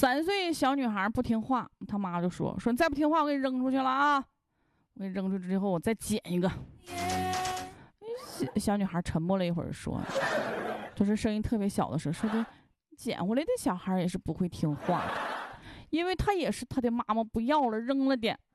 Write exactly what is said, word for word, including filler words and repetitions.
三岁小女孩不听话，她妈就说说你再不听话我给你扔出去了啊，我给你扔出去之后我再捡一个。小女孩沉默了一会儿说，就是声音特别小的时候说的，捡回来的小孩也是不会听话的，因为他也是他的妈妈不要了扔了点，